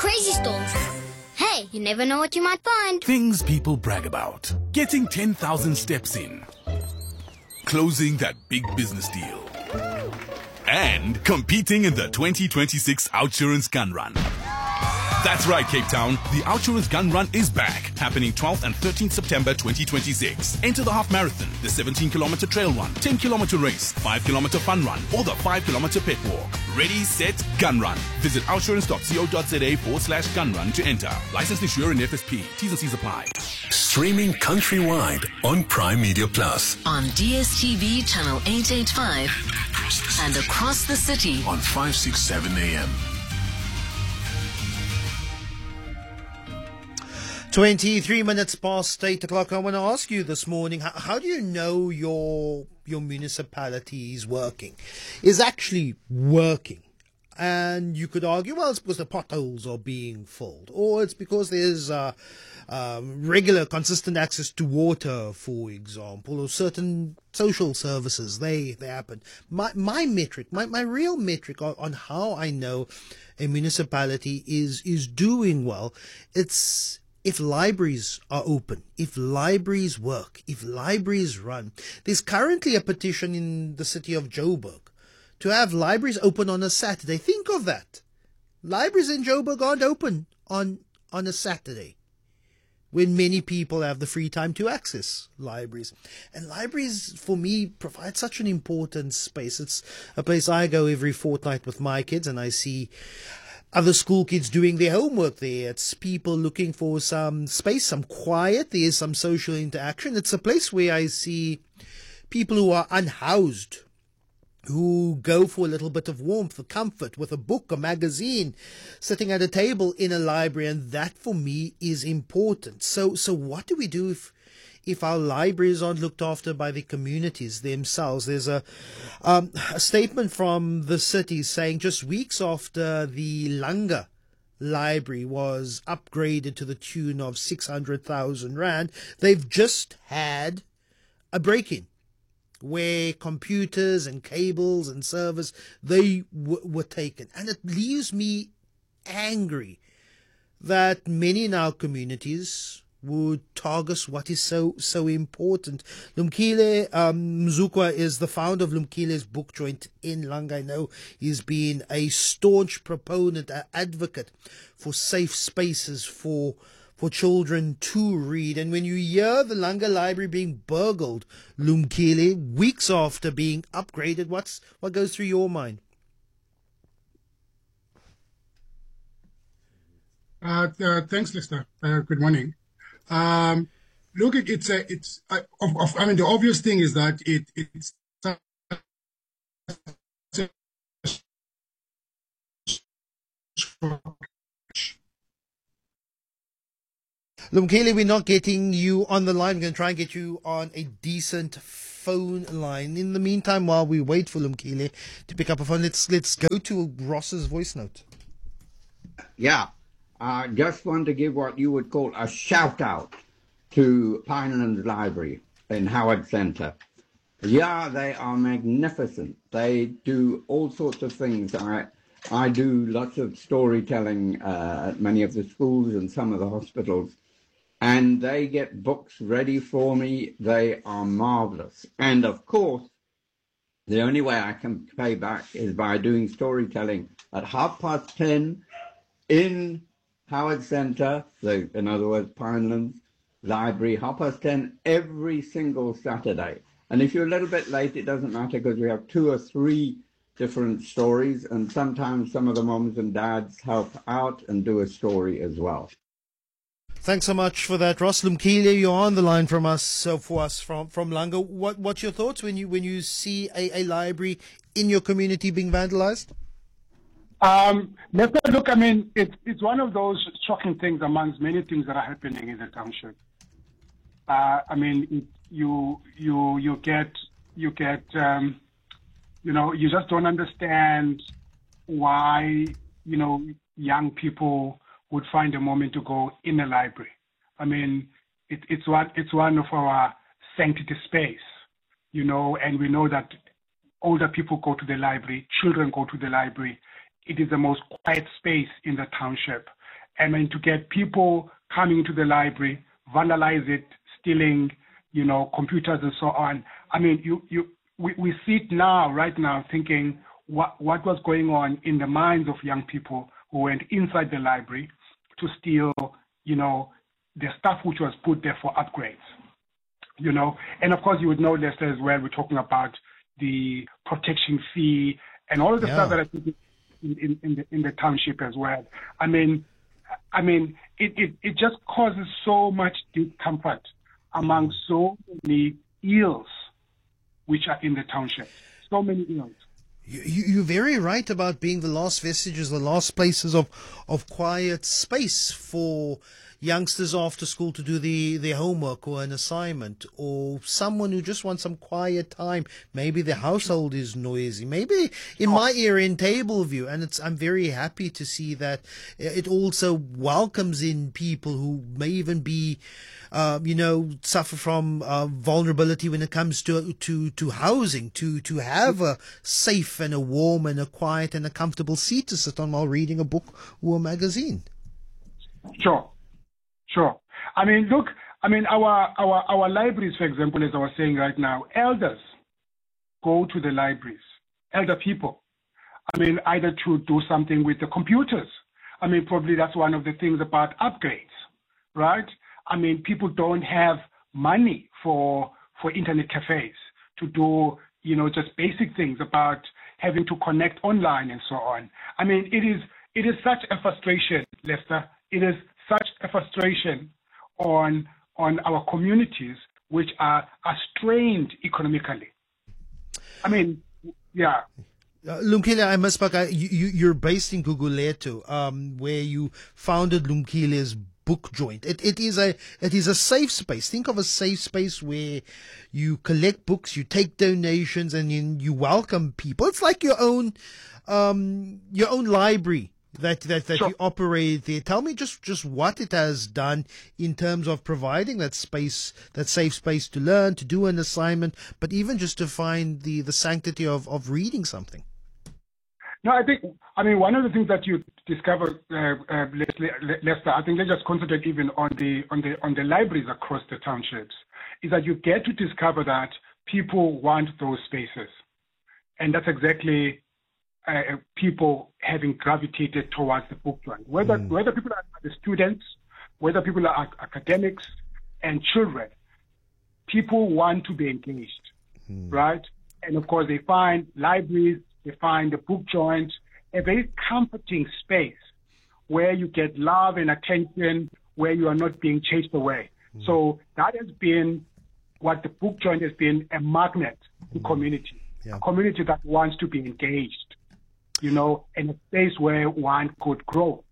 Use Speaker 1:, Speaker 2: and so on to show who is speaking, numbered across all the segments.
Speaker 1: crazy stalls. Hey, you never know what you might find.
Speaker 2: Things people brag about. Getting 10,000 steps in. Closing that big business deal. And competing in the 2026 Outsurance Gun Run. That's right, Cape Town. The Outsurance Gun Run is back, happening 12th and 13th September 2026. Enter the half marathon, the 17-kilometer trail run, 10-kilometer race, 5-kilometer fun run, or the 5-kilometer pet walk. Ready, set, gun run. Visit outsurance.co.za/gun run to enter. Licensed insurer in FSP. T's and C's apply.
Speaker 3: Streaming countrywide on Prime Media Plus.
Speaker 4: On DSTV channel 885 and across the city
Speaker 3: On 567 AM.
Speaker 5: 23 minutes past 8 o'clock. I want to ask you this morning, how do you know your municipality is working? Is actually working? And you could argue, well, it's because the potholes are being filled, or it's because there's regular, consistent access to water, for example, or certain social services. They happen. My metric, my real metric on how I know a municipality is doing well, it's if libraries are open, if libraries work, if libraries run. There's currently a petition in the city of Joburg to have libraries open on a Saturday. Think of that. Libraries in Joburg aren't open on a Saturday, when many people have the free time to access libraries. And libraries, for me, provide such an important space. It's a place I go every fortnight with my kids, and I see other school kids doing their homework there. It's people looking for some space, some quiet. There's some social interaction. It's a place where I see people who are unhoused, who go for a little bit of warmth, of comfort, with a book, a magazine, sitting at a table in a library, and that for me is important. So what do we do if our libraries aren't looked after by the communities themselves? There's a statement from the city saying just weeks after the Langa library was upgraded to the tune of 600,000 Rand, they've just had a break-in, where computers and cables and servers, they were taken. And it leaves me angry that many in our communities would target what is so important. Lumkile Mzukwa is the founder of Lumkile's Book Joint in Langa. I know he's been a staunch proponent, an advocate for safe spaces for children to read. And when you hear the Langa Library being burgled, Lumkile, weeks after being upgraded, what goes through your mind?
Speaker 6: Thanks, Lester. Good morning. Look, the obvious thing is that it's
Speaker 5: Lumkile, we're not getting you on the line. We're going to try and get you on a decent phone line. In the meantime, while we wait for Lumkile to pick up a phone, let's go to Ross's voice note.
Speaker 7: Yeah, I just want to give what you would call a shout out to Pinelands Library in Howard Centre. Yeah, they are magnificent. They do all sorts of things. I do lots of storytelling at many of the schools and some of the hospitals, and they get books ready for me. They are marvelous. And of course, the only way I can pay back is by doing storytelling at 10:30 in Howard Centre, in other words, Pinelands Library, 10:30 every single Saturday. And if you're a little bit late, it doesn't matter, because we have 2 or 3 different stories, and sometimes some of the moms and dads help out and do a story as well.
Speaker 5: Thanks so much for that, Ross. Lumkile, you're on the line from Langa. What's your thoughts when you see a library in your community being vandalized?
Speaker 6: Look, it's one of those shocking things amongst many things that are happening in the township. You just don't understand why, young people would find a moment to go in a library. It's one of our sanctity space, and we know that older people go to the library, children go to the library. It is the most quiet space in the township. I mean, to get people coming into the library, vandalize it, stealing, computers and so on. I mean, we sit right now, thinking what was going on in the minds of young people who went inside the library to steal, the stuff which was put there for upgrades, And of course, you would know, Lester, as well, we're talking about the protection fee and all of the stuff that I think in the township as well. I mean, it just causes so much discomfort among so many ills which are in the township. So many ills.
Speaker 5: You're very right about being the last vestiges, the last places of quiet space for youngsters after school to do their homework or an assignment, or someone who just wants some quiet time. Maybe the household is noisy. Maybe in my area in Tableview, and I'm very happy to see that it also welcomes in people who may even be, suffer from vulnerability when it comes to housing, to have a safe and a warm and a quiet and a comfortable seat to sit on while reading a book or a magazine.
Speaker 6: Sure. I mean, look, our libraries, for example, as I was saying right now, elders go to the libraries, elder people. I mean, either to do something with the computers. I mean, probably that's one of the things about upgrades, right? I mean, people don't have money for internet cafes to do, just basic things about having to connect online and so on. I mean, it is such a frustration, Lester. It is such a frustration on our communities which are strained economically. I mean, yeah.
Speaker 5: Lumkile, I must back. You're based in Gugulethu, where you founded Lumkile's Book Joint. It is a safe space. Think of a safe space where you collect books, you take donations, and you welcome people. It's like your own library that
Speaker 6: Sure.
Speaker 5: you operate there. Tell me just what it has done in terms of providing that space, that safe space to learn, to do an assignment, but even just to find the sanctity of reading something.
Speaker 6: No, I mean, one of the things that you discover, Lester, I think let's just concentrate even on the libraries across the townships, is that you get to discover that people want those spaces. And that's exactly people having gravitated towards the book joint. Whether people are the students, whether people are academics and children, people want to be engaged, right? And of course, they find libraries, they find the book joint a very comforting space where you get love and attention, where you are not being chased away. So that has been what the book joint has been, a magnet to community, a community that wants to be engaged, in a space where one could grow.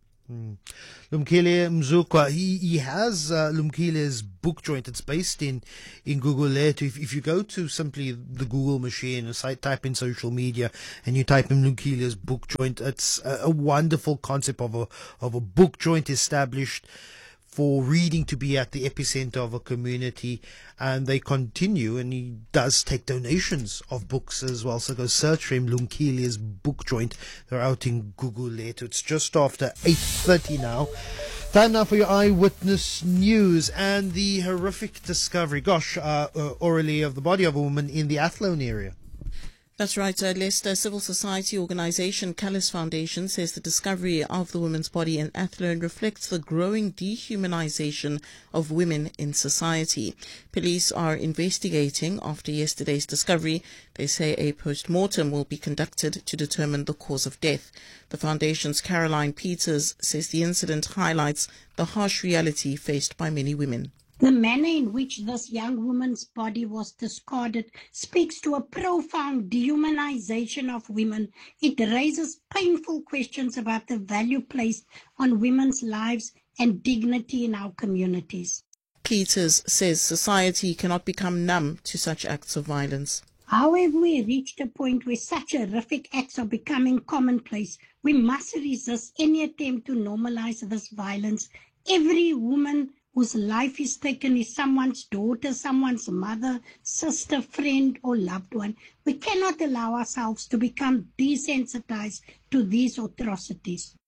Speaker 5: Lumkile Mzukwa, he has Lumkile's Book Joint. It's based in Gugulethu. If you go to simply the Google machine and type in social media and you type in Lumkile's Book Joint, it's a wonderful concept of a book joint established for reading to be at the epicenter of a community, and they continue, and he does take donations of books as well. So go search for him, Lumkile's Book Joint. They're out in Gugulethu. It's just after 8:30 now. Time now for your eyewitness news and the horrific discovery, orally, of the body of a woman in the Athlone area.
Speaker 8: That's right, Leicester civil society organisation Callis Foundation says the discovery of the woman's body in Athlone reflects the growing dehumanisation of women in society. Police are investigating after yesterday's discovery. They say a post-mortem will be conducted to determine the cause of death. The foundation's Caroline Peters says the incident highlights the harsh reality faced by many women.
Speaker 9: The manner in which this young woman's body was discarded speaks to a profound dehumanization of women. It raises painful questions about the value placed on women's lives and dignity in our communities.
Speaker 8: Peters says society cannot become numb to such acts of violence.
Speaker 9: How have we reached a point where such horrific acts are becoming commonplace? We must resist any attempt to normalize this violence. Every woman whose life is taken is someone's daughter, someone's mother, sister, friend, or loved one. We cannot allow ourselves to become desensitized to these atrocities.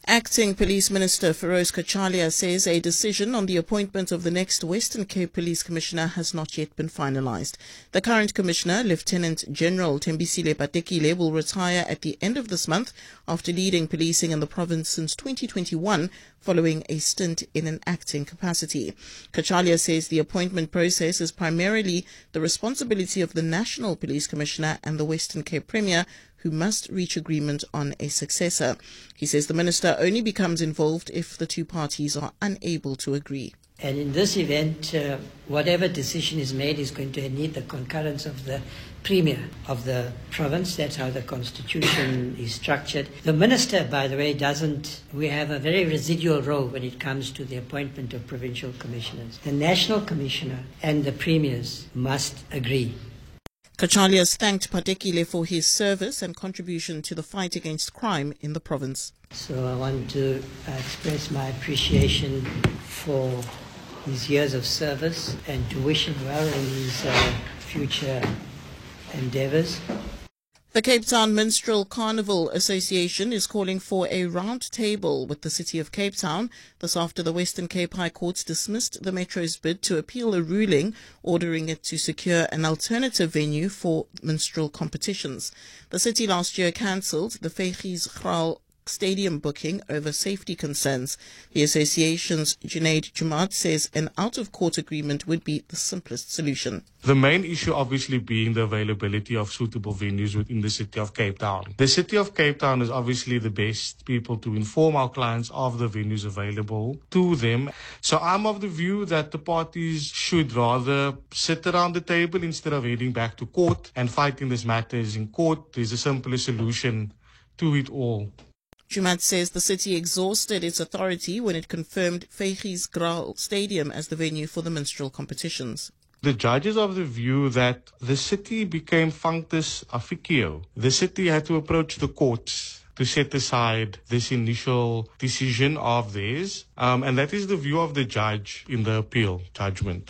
Speaker 8: Acting Police Minister Feroz Kachalia says a decision on the appointment of the next Western Cape Police Commissioner has not yet been finalized. The current Commissioner, Lieutenant General Thembisile Patekile, will retire at the end of this month after leading policing in the province since 2021 following a stint in an acting capacity. Kachalia says the appointment process is primarily the responsibility of the National Police Commissioner and the Western Cape Premier, who must reach agreement on a successor. He says the minister only becomes involved if the two parties are unable to agree.
Speaker 10: And in this event, whatever decision is made is going to need the concurrence of the Premier of the province. That's how the constitution is structured. The minister, by the way, we have a very residual role when it comes to the appointment of provincial commissioners. The national commissioner and the premiers must agree.
Speaker 8: Kachalia has thanked Patekile for his service and contribution to the fight against crime in the province.
Speaker 10: So I want to express my appreciation for his years of service and to wish him well in his future endeavours.
Speaker 8: The Cape Town Minstrel Carnival Association is calling for a round table with the City of Cape Town. This after the Western Cape High Court dismissed the Metro's bid to appeal a ruling ordering it to secure an alternative venue for minstrel competitions. The city last year cancelled the Feigies Graal stadium booking over safety concerns. The association's Junaid Jumaat says an out-of-court agreement would be the simplest solution.
Speaker 11: The main issue obviously being the availability of suitable venues within the City of Cape Town. The City of Cape Town is obviously the best people to inform our clients of the venues available to them. So I'm of the view that the parties should rather sit around the table instead of heading back to court and fighting this matters in court. There's a simpler solution to it all.
Speaker 8: Jumaat says the city exhausted its authority when it confirmed Feigies Graal Stadium as the venue for the minstrel competitions.
Speaker 11: The judge is of the view that the city became functus officio. The city had to approach the courts to set aside this initial decision of theirs, and that is the view of the judge in the appeal judgment.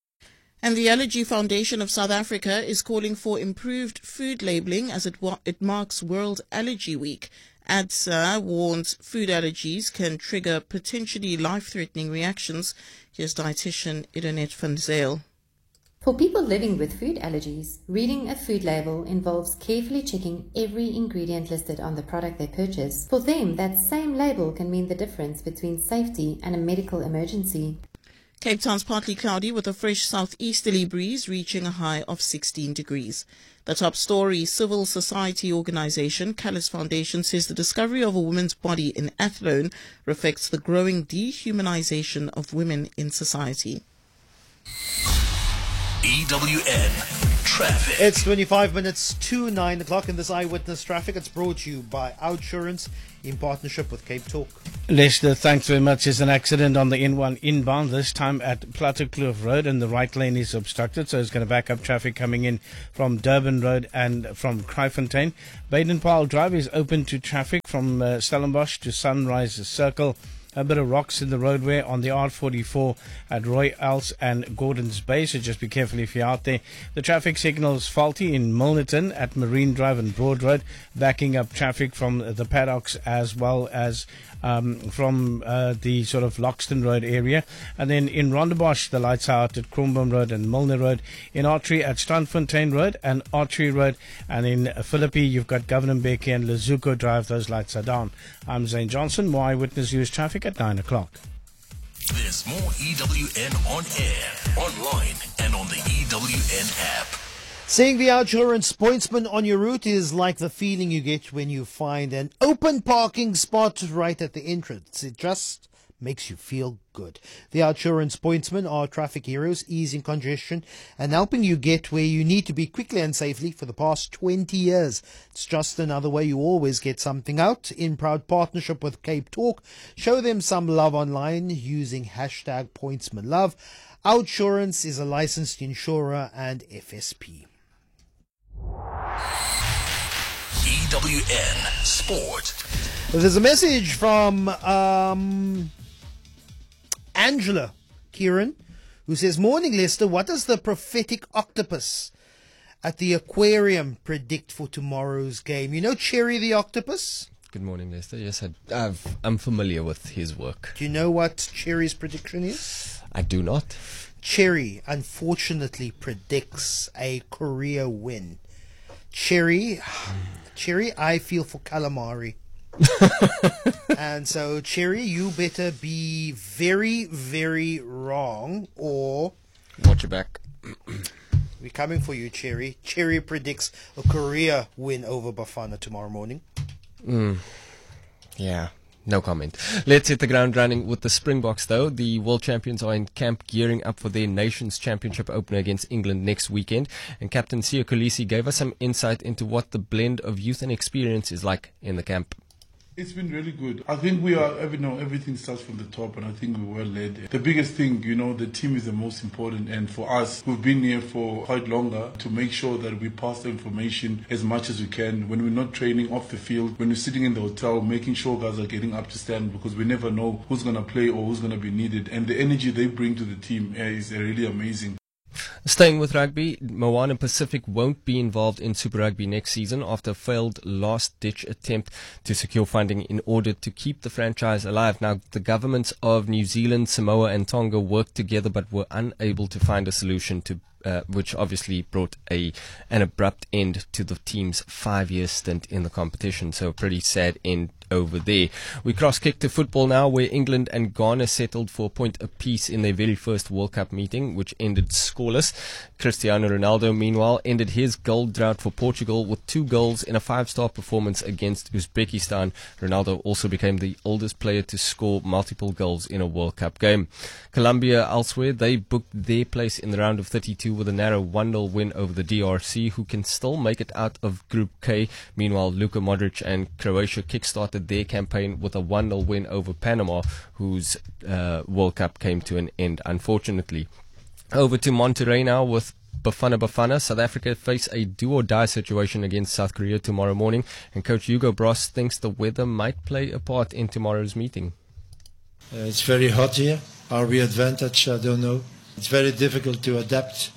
Speaker 8: And the Allergy Foundation of South Africa is calling for improved food labelling as it marks World Allergy Week. ADSA warns food allergies can trigger potentially life-threatening reactions. Here's dietitian Idonet van Zyl.
Speaker 12: For people living with food allergies, reading a food label involves carefully checking every ingredient listed on the product they purchase. For them, that same label can mean the difference between safety and a medical emergency.
Speaker 8: Cape Town's partly cloudy with a fresh southeasterly breeze reaching a high of 16 degrees. The top story, civil society organisation Callus Foundation says the discovery of a woman's body in Athlone reflects the growing dehumanisation of women in society.
Speaker 3: EWN Traffic.
Speaker 5: It's 25 minutes to 9 o'clock in this Eyewitness Traffic. It's brought to you by Outsurance in partnership with Cape Talk.
Speaker 13: Lester, thanks very much. There's an accident on the N1 inbound, this time at Plattekloof Road, and the right lane is obstructed, so it's going to back up traffic coming in from Durban Road and from Kraaifontein. Baden-Powell Drive is open to traffic from Stellenbosch to Sunrise Circle. A bit of rocks in the roadway on the R44 at Roy Els and Gordon's Bay, so just be careful if you're out there. The traffic signal is faulty in Milnerton at Marine Drive and Broad Road, backing up traffic from the paddocks as well as from the sort of Loxton Road area. And then in Rondebosch, the lights are out at Kronboom Road and Milner Road. In Archery at Strandfontein Road and Archery Road. And in Philippi, you've got Governor Mbeki and Lazuko Drive. Those lights are down. I'm Zane Johnson. More Eyewitness News traffic at 9 o'clock.
Speaker 3: There's more EWN on air, online, and on the EWN app.
Speaker 5: Seeing the Outsurance pointsman on your route is like the feeling you get when you find an open parking spot right at the entrance. It just makes you feel good. The Outsurance pointsmen are traffic heroes, easing congestion and helping you get where you need to be quickly and safely for the past 20 years. It's just another way you always get something out. In proud partnership with Cape Talk, show them some love online using hashtag pointsmanlove. Outsurance is a licensed insurer and FSP.
Speaker 3: EWN Sport.
Speaker 5: There's a message from Angela Kieran, who says, "Morning, Lester. What does the prophetic octopus at the aquarium predict for tomorrow's game?" You know Cherry the octopus?
Speaker 14: Good morning, Lester. Yes, I'm familiar with his work.
Speaker 5: Do you know what Cherry's prediction is?
Speaker 14: I do not.
Speaker 5: Cherry, unfortunately, predicts a Korea win. Cherry, I feel for calamari. And so, Cherry, you better be very, very wrong, or
Speaker 14: watch your back.
Speaker 5: We're coming for you, Cherry. Cherry predicts a Korea win over Bafana tomorrow morning.
Speaker 14: Yeah, no comment. Let's hit the ground running with the Springboks, though. The world champions are in camp gearing up for their Nations Championship opener against England next weekend. And Captain Siya Kolisi gave us some insight into what the blend of youth and experience is like in the camp.
Speaker 15: It's been really good. I think everything starts from the top, and I think we're well led. The biggest thing, the team is the most important, and for us, we've been here for quite longer to make sure that we pass the information as much as we can. When we're not training off the field, when we're sitting in the hotel, making sure guys are getting up to stand, because we never know who's going to play or who's going to be needed. And the energy they bring to the team is really amazing.
Speaker 14: Staying with rugby, Moana Pacific won't be involved in Super Rugby next season after a failed last-ditch attempt to secure funding in order to keep the franchise alive. Now, the governments of New Zealand, Samoa and Tonga worked together but were unable to find a solution to which obviously brought an abrupt end to the team's 5-year stint in the competition. So a pretty sad end over there. We cross-kick to football now, where England and Ghana settled for a point apiece in their very first World Cup meeting, which ended scoreless. Cristiano Ronaldo, meanwhile, ended his goal drought for Portugal with 2 goals in a 5-star performance against Uzbekistan. Ronaldo also became the oldest player to score multiple goals in a World Cup game. Colombia, elsewhere, they booked their place in the round of 32 with a narrow 1-0 win over the DRC, who can still make it out of Group K. Meanwhile, Luka Modric and Croatia kickstarted their campaign with a 1-0 win over Panama, whose World Cup came to an end, unfortunately. Over to Monterrey now with Bafana. South Africa face a do-or-die situation against South Korea tomorrow morning, and Coach Hugo Bross thinks the weather might play a part in tomorrow's meeting.
Speaker 16: It's very hot here. Are we advantaged? I don't know. It's very difficult to adapt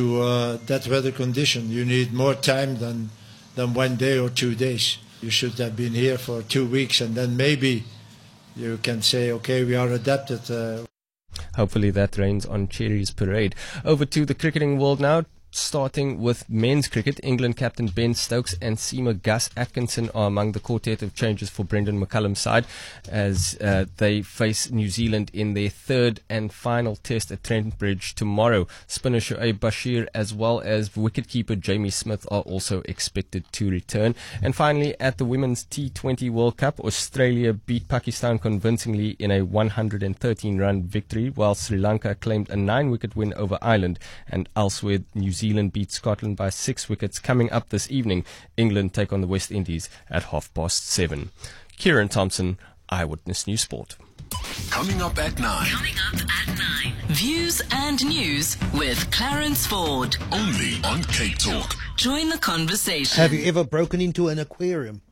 Speaker 16: to that weather condition. You need more time than 1 day or 2 days. You should have been here for 2 weeks, and then maybe you can say, okay, we are adapted.
Speaker 14: Hopefully that rains on Cherry's parade. Over to the cricketing world now. Starting with men's cricket, England captain Ben Stokes and seamer Gus Atkinson are among the quartet of changes for Brendan McCullum's side as they face New Zealand in their third and final test at Trent Bridge tomorrow. Spinner Shoaib Bashir as well as wicketkeeper Jamie Smith are also expected to return. And finally, at the Women's T20 World Cup, Australia beat Pakistan convincingly in a 113-run victory, while Sri Lanka claimed a 9-wicket win over Ireland. And elsewhere, New Zealand beat Scotland by 6 wickets. Coming up this evening, England take on the West Indies at 7:30. Kieran Thompson, Eyewitness News Sport.
Speaker 3: Coming up at 9.
Speaker 4: Views and news with Clarence Ford.
Speaker 3: Only on Cape Talk.
Speaker 4: Join the conversation.
Speaker 5: Have you ever broken into an aquarium?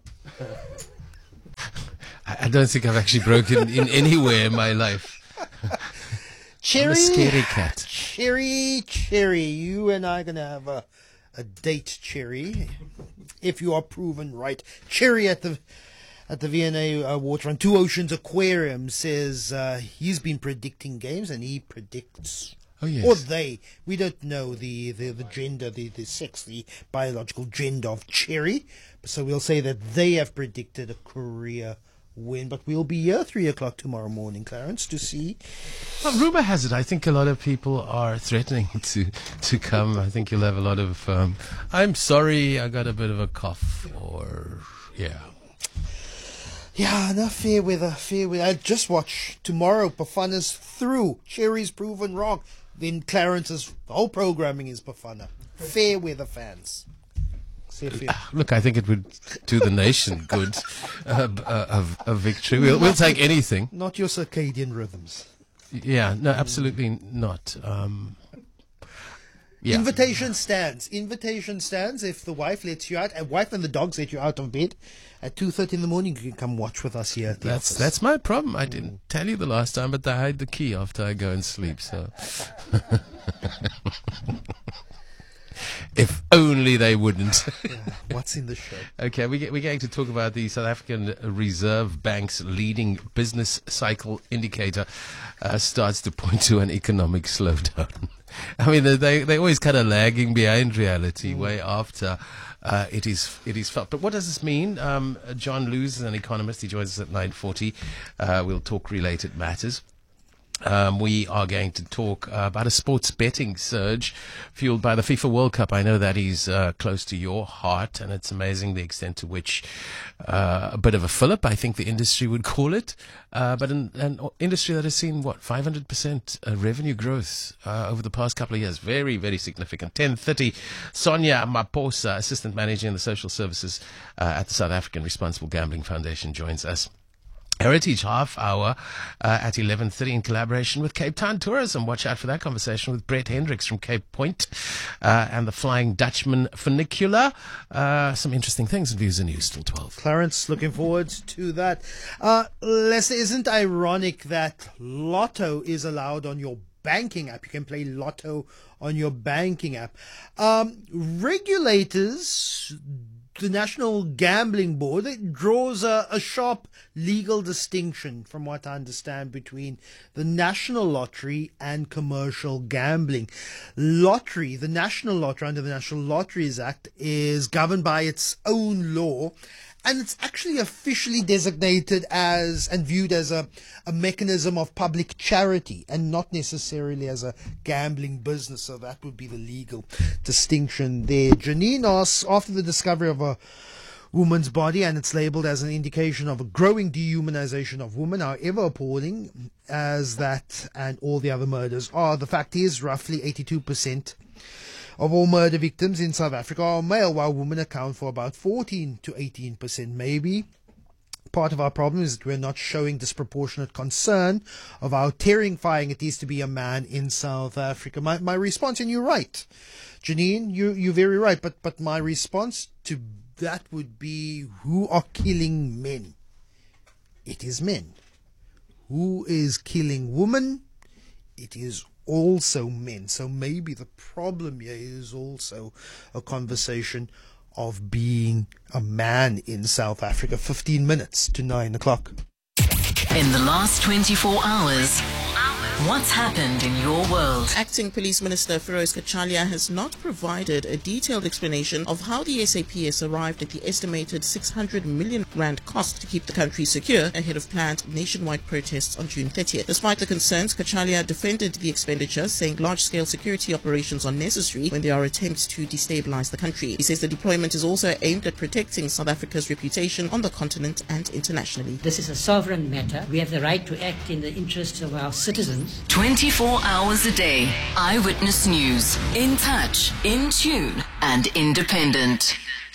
Speaker 17: I don't think I've actually broken in anywhere in my life.
Speaker 5: Cherry,
Speaker 17: I'm a scary cat.
Speaker 5: Cherry, you and I are going to have a date, Cherry, if you are proven right. Cherry at the V&A Waterfront, Two Oceans Aquarium says he's been predicting games, and he predicts...
Speaker 17: Oh, yes.
Speaker 5: Or they. We don't know the gender, the sex, the biological gender of Cherry. So we'll say that they have predicted a Korea win, but we'll be here 3 o'clock tomorrow morning, Clarence, to see.
Speaker 17: Well, rumor has it, I think a lot of people are threatening to come. I think you'll have a lot of I'm sorry, I got a bit of a cough, or
Speaker 5: yeah, no, fair weather. I just watch tomorrow. Bafana's through. Cherry's proven wrong. Then Clarence's whole programming is Bafana. Fair weather fans.
Speaker 17: Look, I think it would do the nation good, a victory. We'll take anything.
Speaker 5: Not your circadian rhythms.
Speaker 17: Yeah, no, absolutely not. Yeah.
Speaker 5: Invitation stands. If the wife lets you out, a wife and the dogs let you out of bed at 2:30 in the morning, you can come watch with us here at the office.
Speaker 17: That's my problem. I didn't tell you the last time, but they hide the key after I go and sleep. So. If only they wouldn't.
Speaker 5: What's in the show?
Speaker 17: Okay, we're going to talk about the South African Reserve Bank's leading business cycle indicator starts to point to an economic slowdown. I mean, they always kind of lagging behind reality way after it is felt. But what does this mean? John Lewis is an economist. He joins us at 9:40. We'll talk related matters. We are going to talk about a sports betting surge fueled by the FIFA World Cup. I know that is close to your heart, and it's amazing the extent to which a bit of a fillip, I think the industry would call it, but an industry that has seen, 500% revenue growth over the past couple of years. Very, very significant. 10:30, Sonia Maposa, Assistant Manager in the Social Services at the South African Responsible Gambling Foundation, joins us. Heritage Half Hour at 11:30 in collaboration with Cape Town Tourism. Watch out for that conversation with Brett Hendricks from Cape Point and the Flying Dutchman Funicular. Some interesting things and views and news till 12.
Speaker 5: Clarence, looking forward to that. Lester, isn't it ironic that Lotto is allowed on your banking app? You can play Lotto on your banking app. Regulators, the National Gambling Board, it draws a sharp legal distinction, from what I understand, between the National Lottery and commercial gambling. Lottery, the National Lottery under the National Lotteries Act, is governed by its own law, and it's actually officially designated as and viewed as a mechanism of public charity and not necessarily as a gambling business. So that would be the legal distinction there. Janine asks, after the discovery of a woman's body and it's labeled as an indication of a growing dehumanization of women, however appalling as that and all the other murders are, the fact is roughly 82% of all murder victims in South Africa are male, while women account for about 14 to 18%. Maybe part of our problem is that we're not showing disproportionate concern of how terrifying it is to be a man in South Africa. My response, and you're right, Janine, you're very right, but my response to that would be, who are killing men? It is men. Who is killing women? It is also men. So maybe the problem here is also a conversation of being a man in South Africa. 15 minutes to 9 o'clock.
Speaker 4: In the last 24 hours, what's happened in your world?
Speaker 8: Acting Police Minister Feroz Kachalia has not provided a detailed explanation of how the SAPS arrived at the estimated 600 million rand cost to keep the country secure ahead of planned nationwide protests on June 30th. Despite the concerns, Kachalia defended the expenditure, saying large-scale security operations are necessary when there are attempts to destabilize the country. He says the deployment is also aimed at protecting South Africa's reputation on the continent and internationally.
Speaker 10: This is a sovereign matter. We have the right to act in the interests of our citizens.
Speaker 4: 24 hours a day. Eyewitness News. In touch, in tune, and independent.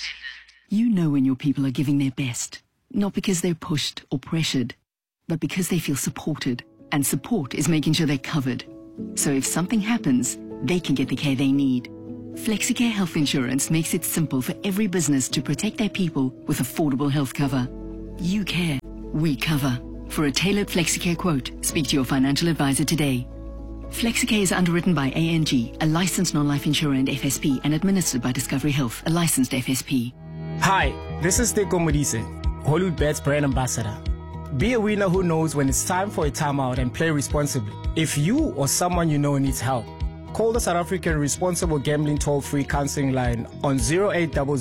Speaker 18: You know when your people are giving their best, not because they're pushed or pressured, but because they feel supported. And support is making sure they're covered. So if something happens, they can get the care they need. Flexicare Health Insurance makes it simple for every business to protect their people with affordable health cover. You care. We cover. For a tailored Flexicare quote, speak to your financial advisor today. Flexicare is underwritten by ANG, a licensed non-life insurer and FSP, and administered by Discovery Health, a licensed FSP.
Speaker 19: Hi, this is Teko Modise, Hollywood Bets brand ambassador. Be a winner who knows when it's time for a timeout and play responsibly. If you or someone you know needs help, call the South African Responsible Gambling toll-free counseling line on 0800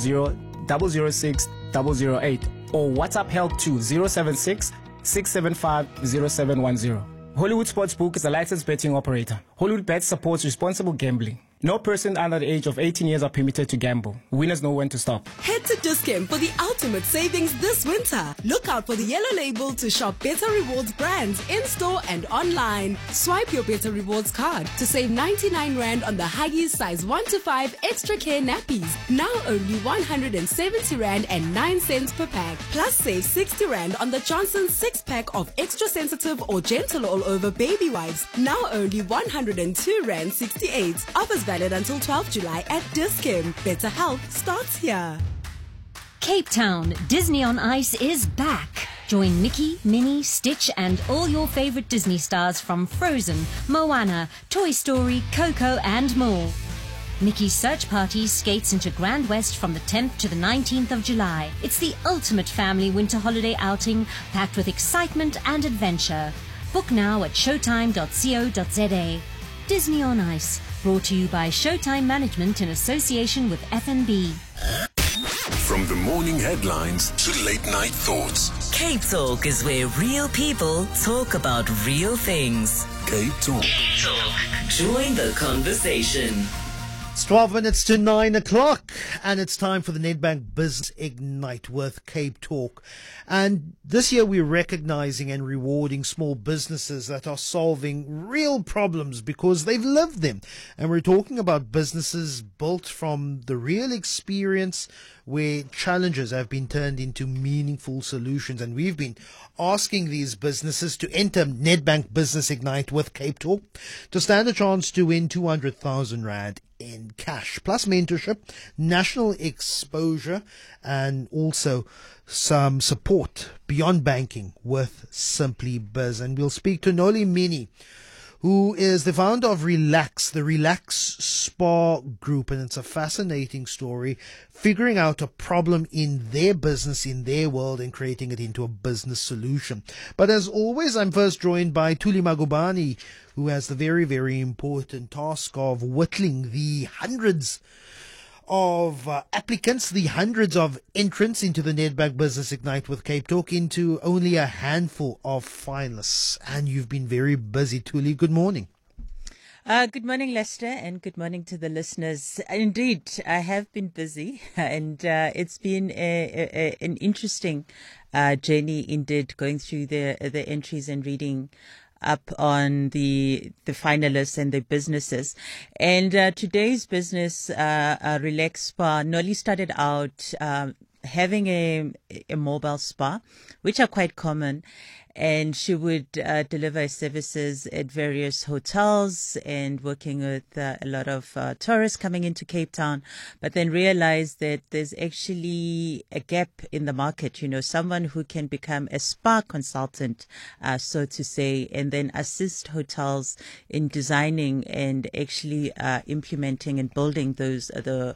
Speaker 19: 006 008 or WhatsApp help to 076 675 0710. Hollywood Sportsbook is a licensed betting operator. Hollywood Bets supports responsible gambling. No person under the age of 18 years are permitted to gamble. Winners know when to stop.
Speaker 20: Head to Dis-Chem for the ultimate savings this winter. Look out for the yellow label to shop Better Rewards brands in-store and online. Swipe your Better Rewards card to save 99 Rand on the Huggies size 1 to 5 extra care nappies. Now only 170 Rand and 9 cents per pack. Plus save 60 Rand on the Johnson 6-pack of extra sensitive or gentle all over baby wipes. Now only 102 Rand 68. Offers valid until 12 July at Dis-Chem. Better health starts here.
Speaker 21: Cape Town, Disney on Ice is back. Join Mickey, Minnie, Stitch and all your favorite Disney stars from Frozen, Moana, Toy Story, Coco and more. Nikki's search party skates into Grand West from the 10th to the 19th of July. It's the ultimate family winter holiday outing packed with excitement and adventure. Book now at showtime.co.za. Disney on Ice, brought to you by Showtime Management in association with FNB.
Speaker 3: From the morning headlines to late night thoughts.
Speaker 4: Cape Talk is where real people talk about real things.
Speaker 3: Cape Talk.
Speaker 4: Join the conversation.
Speaker 5: It's 12 minutes to 9 o'clock, and it's time for the Nedbank Business Ignite with Cape Talk. And this year we're recognizing and rewarding small businesses that are solving real problems because they've lived them. And we're talking about businesses built from the real experience where challenges have been turned into meaningful solutions. And we've been asking these businesses to enter Nedbank Business Ignite with Cape Talk to stand a chance to win 200,000 Rand in cash, plus mentorship, national exposure, and also some support beyond banking with Simply Biz. And we'll speak to Noli Mini, who is the founder of Relax, the Relax Spa Group. And it's a fascinating story, figuring out a problem in their business, in their world, and creating it into a business solution. But as always, I'm first joined by Thuli Magubane, who has the very, very important task of whittling the hundreds of applicants, the hundreds of entrants into the Nedbank Business Ignite with Cape Talk, into only a handful of finalists. And you've been very busy, Thuli. Good morning.
Speaker 1: Good morning, Lester, and good morning to the listeners. Indeed, I have been busy, and it's been an interesting journey indeed, going through the entries and reading up on the finalists and the businesses. And today's business, Relax Spa, Noli started out having a mobile spa, which are quite common. And she would deliver services at various hotels and working with a lot of tourists coming into Cape Town, but then realized that there's actually a gap in the market, someone who can become a spa consultant, so to say, and then assist hotels in designing and actually implementing and building those,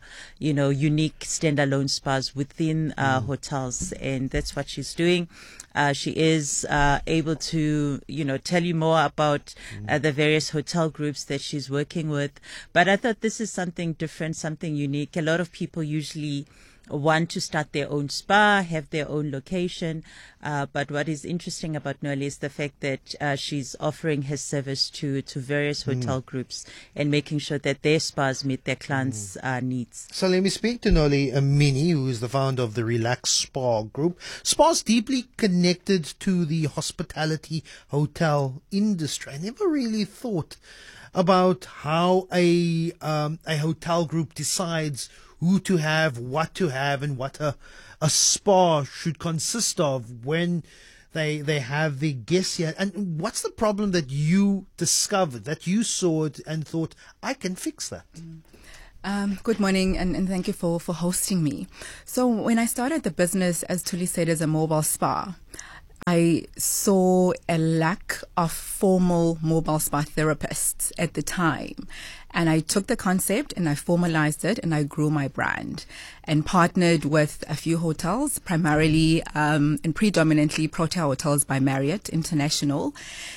Speaker 1: unique standalone spas within hotels. And that's what she's doing. She is able to, tell you more about the various hotel groups that she's working with. But I thought this is something different, something unique. A lot of people usually want to start their own spa, have their own location. But what is interesting about Noli is the fact that she's offering her service to various hotel groups and making sure that their spas meet their clients' needs.
Speaker 5: So let me speak to Noli Mini, who is the founder of the Relax Spa Group. Spa is deeply connected to the hospitality hotel industry. I never really thought about how a hotel group decides who to have, and what a spa should consist of when they have the guests here. And what's the problem that you discovered, that you saw it and thought, I can fix that?
Speaker 22: Good morning, and thank you for hosting me. So when I started the business, as Thuli said, as a mobile spa, I saw a lack of formal mobile spa therapists at the time. And I took the concept and I formalized it and I grew my brand and partnered with a few hotels, primarily and predominantly Protea Hotels by Marriott International,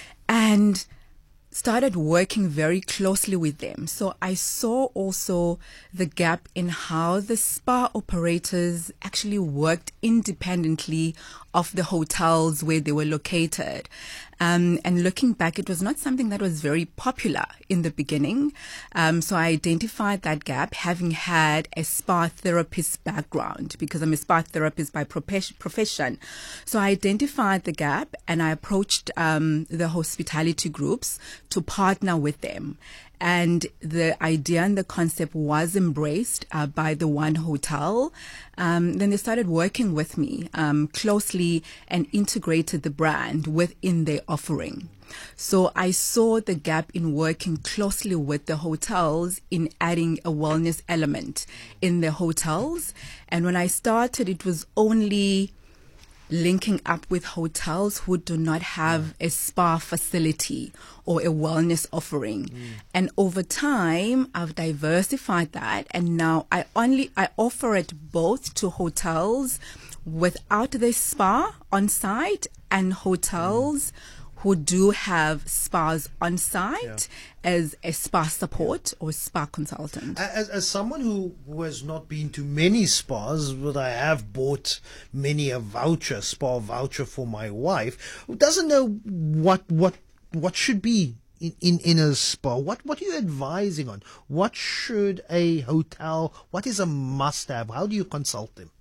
Speaker 22: and started working very closely with them. So I saw also the gap in how the spa operators actually worked independently of the hotels where they were located. And looking back, it was not something that was very popular in the beginning. So I identified that gap, having had a spa therapist background, because I'm a spa therapist by profession. So I identified the gap and I approached the hospitality groups to partner with them. And the idea and the concept was embraced by the one hotel. Then they started working with me closely and integrated the brand within their offering. So I saw the gap in working closely with the hotels in adding a wellness element in the hotels. And when I started, it was only linking up with hotels who do not have a spa facility or a wellness offering. And over time, I've diversified that, and now I offer it both to hotels without the spa on site and hotels who do have spas on site as a spa support or spa consultant.
Speaker 5: As someone who has not been to many spas, but I have bought many a spa voucher for my wife, who doesn't know what should be in a spa. What are you advising on? What should a hotel, what is a must-have? How do you consult them?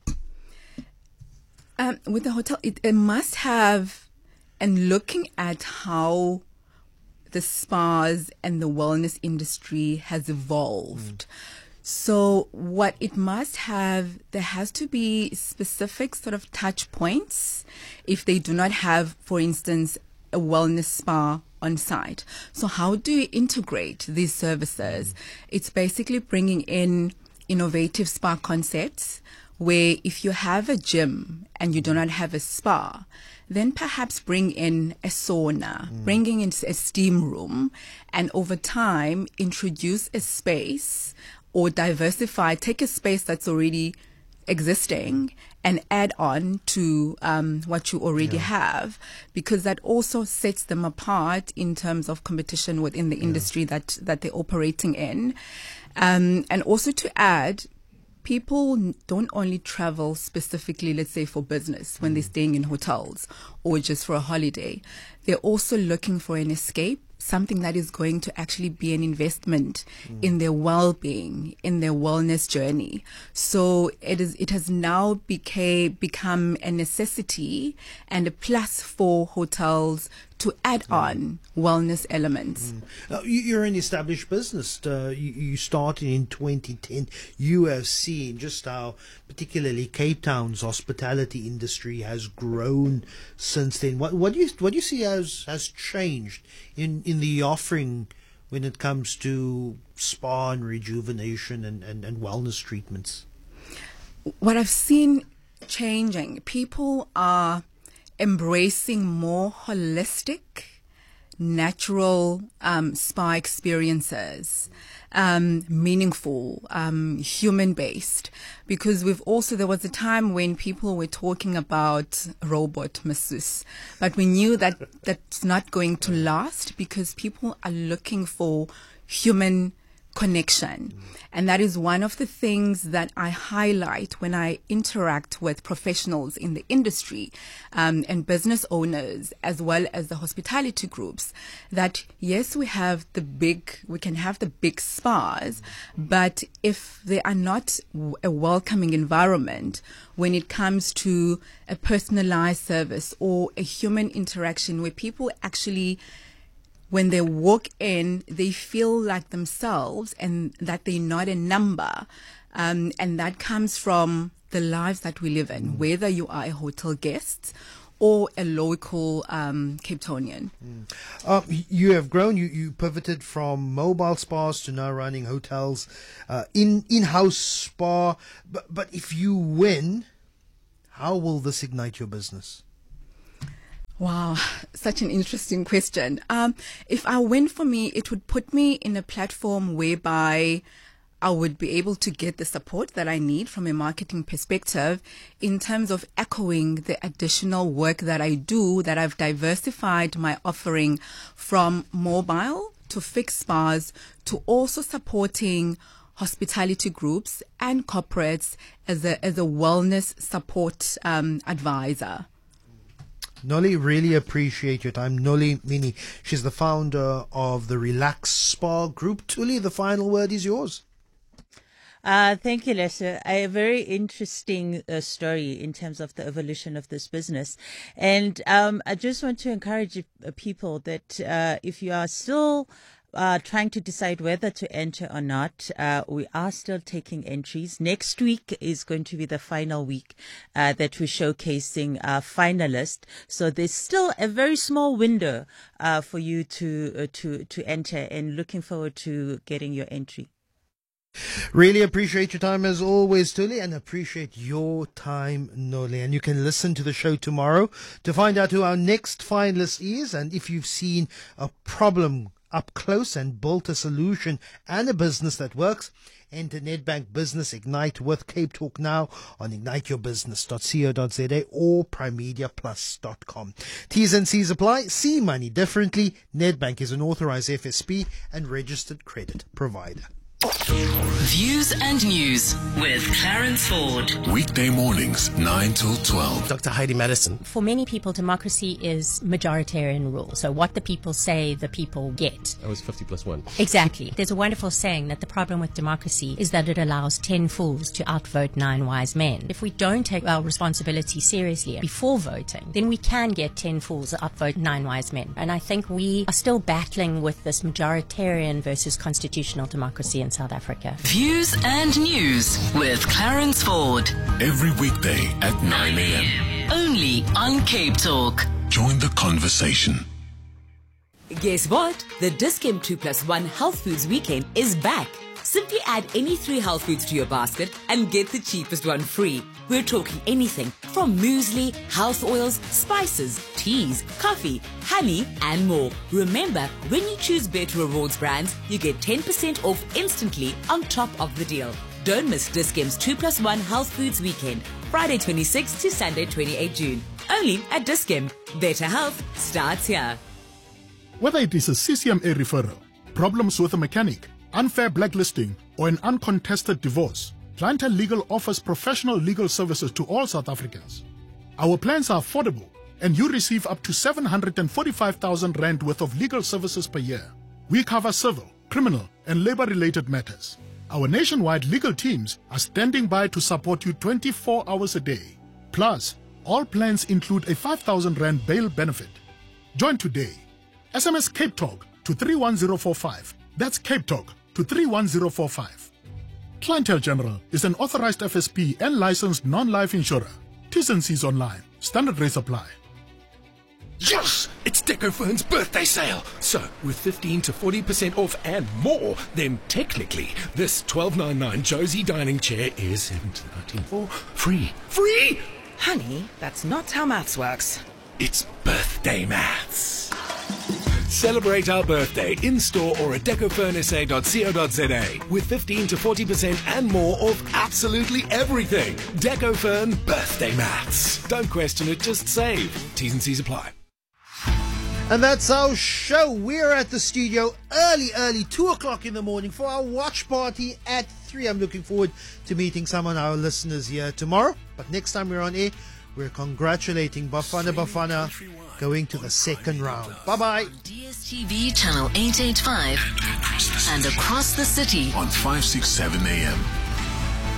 Speaker 22: With the hotel, it must have. And looking at how the spas and the wellness industry has evolved. So what it must have, there has to be specific sort of touch points if they do not have, for instance, a wellness spa on site. So how do you integrate these services? It's basically bringing in innovative spa concepts where if you have a gym and you do not have a spa, then perhaps bring in a sauna, bringing in a steam room, and over time introduce a space or diversify, take a space that's already existing and add on to what you already have, because that also sets them apart in terms of competition within the industry that they're operating in. And also to add, people don't only travel specifically, let's say, for business when they're staying in hotels or just for a holiday. They're also looking for an escape, something that is going to actually be an investment in their well-being, in their wellness journey. So it has now become a necessity and a plus for hotels to add on wellness elements.
Speaker 5: You're an established business. You started in 2010. You have seen just how particularly Cape Town's hospitality industry has grown since then. What do you see has changed in the offering when it comes to spa and rejuvenation and wellness treatments?
Speaker 22: What I've seen changing, people are embracing more holistic, natural spa experiences, meaningful, human-based. Because there was a time when people were talking about robot masseuse, but we knew that that's not going to last because people are looking for human connection. And that is one of the things that I highlight when I interact with professionals in the industry and business owners, as well as the hospitality groups, that yes, we can have the big spas, but if they are not a welcoming environment when it comes to a personalized service or a human interaction where people actually, when they walk in, they feel like themselves and that they're not a number. And that comes from the lives that we live in, whether you are a hotel guest or a local Cape Townian.
Speaker 5: You have grown. You pivoted from mobile spas to now running hotels, in-house spa. But if you win, how will this ignite your business?
Speaker 22: Wow, such an interesting question. If I win, for me, it would put me in a platform whereby I would be able to get the support that I need from a marketing perspective in terms of echoing the additional work that I do, that I've diversified my offering from mobile to fixed spas to also supporting hospitality groups and corporates as a wellness support advisor.
Speaker 5: Nolly, really appreciate your time. Nolly Mini, she's the founder of the Relax Spa Group. Tuli, the final word is yours.
Speaker 1: Thank you, Lester. A very interesting story in terms of the evolution of this business. And I just want to encourage people that if you are still trying to decide whether to enter or not, we are still taking entries. Next week is going to be the final week that we're showcasing our finalists. So there's still a very small window for you to enter, and looking forward to getting your entry.
Speaker 5: Really appreciate your time as always, Tuli, and appreciate your time, Nole. And you can listen to the show tomorrow to find out who our next finalist is, and if you've seen a problem up close and built a solution and a business that works. Enter Nedbank Business Ignite with Cape Talk now on igniteyourbusiness.co.za or primediaplus.com. T's and C's apply. See money differently. Nedbank is an authorized FSP and registered credit provider.
Speaker 4: Views and News with Clarence Ford.
Speaker 3: Weekday mornings, 9 till 12.
Speaker 2: Dr. Heidi Madison.
Speaker 7: For many people, democracy is majoritarian rule. So what the people say, the people get.
Speaker 17: That was 50+1.
Speaker 7: Exactly. There's a wonderful saying that the problem with democracy is that it allows 10 fools to outvote 9 wise men. If we don't take our responsibility seriously before voting, then we can get 10 fools to outvote 9 wise men. And I think we are still battling with this majoritarian versus constitutional democracy in South Africa.
Speaker 4: Views and News with Clarence Ford.
Speaker 3: Every weekday at 9 a.m.
Speaker 4: Only on Cape Talk.
Speaker 3: Join the conversation.
Speaker 23: Guess what? The Dis-Chem 2+1 Health Foods Weekend is back. Simply add any 3 health foods to your basket and get the cheapest one free. We're talking anything from muesli, health oils, spices, teas, coffee, honey, and more. Remember, when you choose Better Rewards brands, you get 10% off instantly on top of the deal. Don't miss Dis-Chem's 2+1 Health Foods Weekend, Friday 26 to Sunday 28 June. Only at Dis-Chem. Better health starts here.
Speaker 24: Whether it is a CCMA referral, problems with a mechanic, unfair blacklisting, or an uncontested divorce, Clientele Legal offers professional legal services to all South Africans. Our plans are affordable, and you receive up to 745,000 rand worth of legal services per year. We cover civil, criminal, and labor-related matters. Our nationwide legal teams are standing by to support you 24 hours a day. Plus, all plans include a 5,000 rand bail benefit. Join today. SMS Cape Talk to 31045. That's Cape Talk to 31045. Clientele General is an authorized FSP and licensed non-life insurer. T's and C's online. Standard rates apply.
Speaker 2: Yes! It's Decophone's birthday sale! So, with 15 to 40% off and more, then technically, this $12.99 Josie dining chair is $17.94 free. Free!
Speaker 25: Honey, that's not how maths works.
Speaker 2: It's birthday maths. Celebrate our birthday in-store or at decophoneSA.co.za with 15 to 40% and more off absolutely everything. Decophone birthday maths. Don't question it, just save. T's and C's apply.
Speaker 5: And that's our show. We're at the studio early, 2 o'clock in the morning for our watch party at 3. I'm looking forward to meeting some of our listeners here tomorrow. But next time we're on air, we're congratulating Bafana going to the second round. Bye-bye.
Speaker 4: DSTV channel 885 and across the city
Speaker 3: on 567 AM.